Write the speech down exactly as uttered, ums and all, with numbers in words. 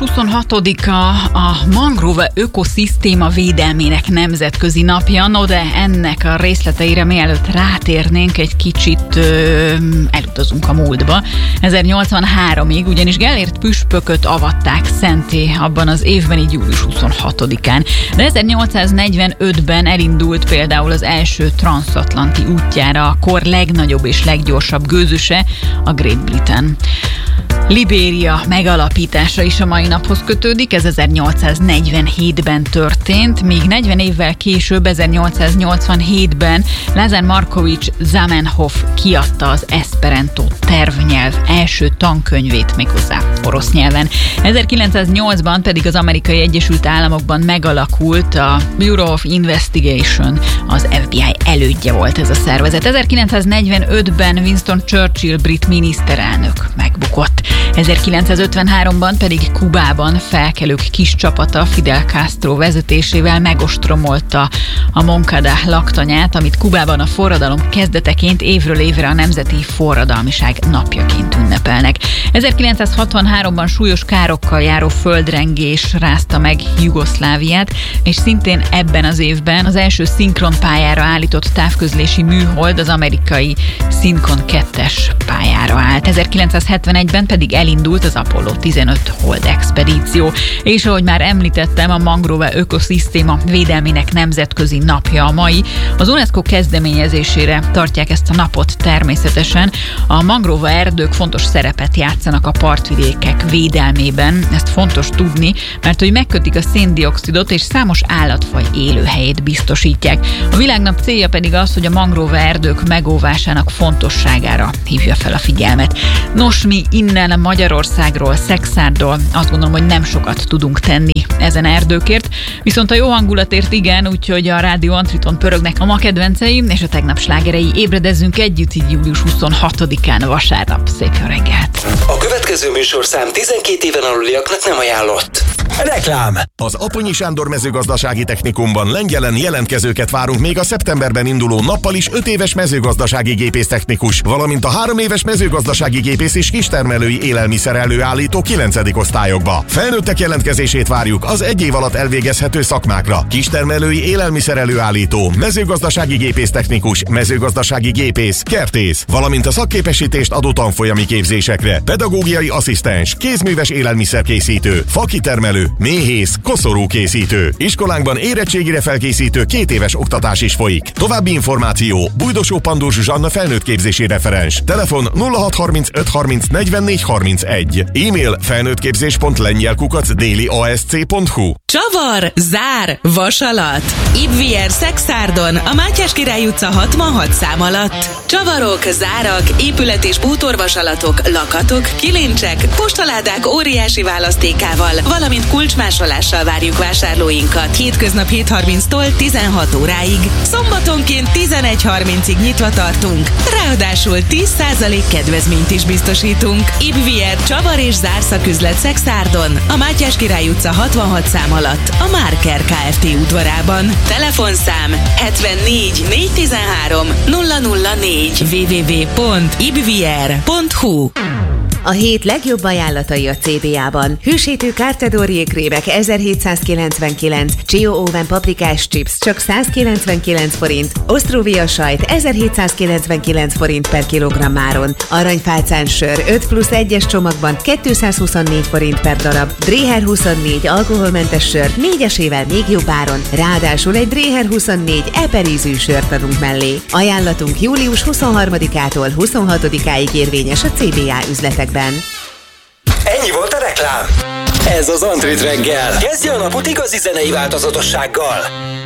huszonhatodika a mangrove ökoszisztéma védelmének nemzetközi napja, no de ennek a részleteire mielőtt rátérnénk, egy kicsit ö, elutazunk a múltba. ezernyolcvanháromig ugyanis Gellért püspököt avatták szentté abban az évben, így július huszonhatodikán. De ezernyolcszáznegyvenötben elindult például az első transatlanti útjára a kor legnagyobb és leggyorsabb gőzöse, a Great Britain. Libéria megalapítása is a mai naphoz kötődik, ez ezernyolcszáznegyvenhétben történt, míg negyven évvel később, ezernyolcszáznyolcvanhétben Lázár Markovics Zamenhof kiadta az eszperantó tervnyelv első tankönyvét, méghozzá orosz nyelven. ezerkilencszáznyolcban pedig az Amerikai Egyesült Államokban megalakult a Bureau of Investigation, az ef bé i elődje volt ez a szervezet. ezerkilencszáznegyvenötben Winston Churchill brit miniszterelnök megbukott. ezerkilencszázötvenháromban pedig Kubában felkelők kis csapata Fidel Castro vezetésével megostromolta a Moncada laktanyát, amit Kubában a forradalom kezdeteként évről évre a Nemzeti Forradalmiság napjaként ünnepelnek. ezerkilencszázhatvanháromban súlyos károkkal járó földrengés rázta meg Jugoszláviát, és szintén ebben az évben az első szinkronpályára állított távközlési műhold az amerikai Syncon kettes pályára állt. ezerkilencszázhetvenegyben pedig elindult az Apollo tizenöt hold expedíció, és ahogy már említettem, a mangrove ökoszisztéma védelmének nemzetközi napja a mai. Az UNESCO kezdeményezésére tartják ezt a napot természetesen. A mangrove erdők fontos szerepet játszanak a partvidékek védelmében, ezt fontos tudni, mert hogy megkötik a széndioxidot és számos állatfaj élőhelyét biztosítják. A világnap célja pedig az, hogy a mangrove erdők megóvásának fontosságára hívja fel a figyelmet. Nos, mi innen Magyarországról, Szexárdról azt gondolom, hogy nem sokat tudunk tenni ezen erdőkért, viszont a jó hangulatért igen, úgyhogy a Rádió Antriton pörögnek a ma kedvenceim, és a tegnap slágerei. Ébredezzünk együtt, így július huszonhatodikán vasárnap. Szép jó reggelt! A következő műsorszám tizenkét éven aluliaknak nem ajánlott. Reklám! Az Aponyi Sándor mezőgazdasági technikumban Lengyelen jelentkezőket várunk még a szeptemberben induló nappal is öt éves mezőgazdasági gépésztechnikus, valamint a három éves mezőgazdasági gépész és kistermelői élelmiszer előállító kilencedik osztályokba. Felnőttek jelentkezését várjuk az egy év alatt elvégezhető szakmákra. Kistermelői élelmiszer előállító, mezőgazdasági gépésztechnikus, mezőgazdasági gépész, kertész, valamint a szakképesítést adó tanfolyami képzésekre. Pedagógiai asszisztens, kézműves élelmiszerkészítő, fakitermelő, méhész, koszorúkészítő. Iskolánkban érettségire felkészítő két éves oktatás is folyik. További információ: Bújdosó Pandor Zsuzsanna felnőttképzési referens. Telefon nulla hat harmincöt harminc negyvennégy harmincegy. E-mail felnőttképzés pont lengyel kukac déli a s c pont hu. Csavar, zár, vasalat. Ibvier Szexárdon, a Mátyás Király utca hatvanhat szám alatt. Csavarok, zárak, épület- és bútorvasalatok, lakatok, kilincsek, postaládák óriási választékával, valamint kulcsmásolással várjuk vásárlóinkat. Hétköznap hét harminctól tizenhat óráig. Szombatonként tizenegy harmincig nyitva tartunk. Ráadásul tíz százalék kedvezményt is biztosítunk. Ibvier Csavar és Zárszaküzlet Szexárdon, a Mátyás Király utca hatvanhat szám alatt, a Márker Kft. Udvarában. Telefonszám hetvennégy négyszáztizenhárom nulla nulla négy double-u double-u double-u pont ibvier pont hu. A hét legjobb ajánlatai a cé bé á-ban. Hűsítő Cartedor krémek ezerhétszázkilencvenkilenc, Chio Oven paprikás chips csak százkilencvenkilenc forint, Ostrovia sajt ezerhétszázkilencvenkilenc forint per kilogrammáron, aranyfálcán sör öt plusz egyes csomagban kétszázhuszonnégy forint per darab, Dréher huszonnégy alkoholmentes sör négyesével még jobb áron, ráadásul egy Dréher huszonnégy eperízű sört adunk mellé. Ajánlatunk július huszonharmadikától huszonhatodikáig érvényes a cé bé á üzletekben. Ennyi volt a reklám. Ez az Antrit reggel. Kezdje a napot igazi zenei változatossággal.